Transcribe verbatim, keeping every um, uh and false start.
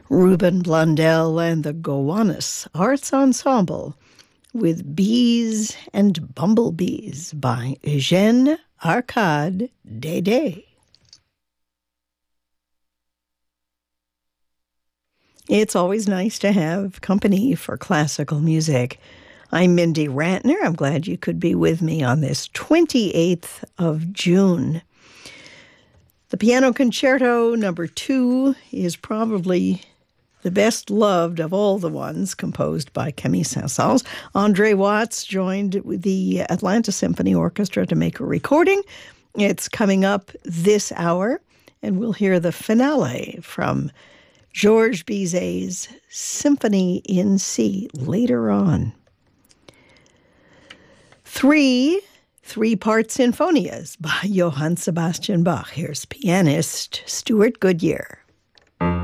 Ruben Blundell and the Gowanus Arts Ensemble with Bees and Bumblebees by Eugène Arcade Dédé. It's always nice to have company for classical music. I'm Mindy Rantner. I'm glad you could be with me on this twenty-eighth of June. The Piano Concerto number two is probably the best loved of all the ones composed by Camille Saint-Saëns. Andre Watts joined with the Atlanta Symphony Orchestra to make a recording. It's coming up this hour, and we'll hear the finale from Georges Bizet's Symphony in C later on. Three three-part sinfonias by Johann Sebastian Bach. Here's pianist Stuart Goodyear.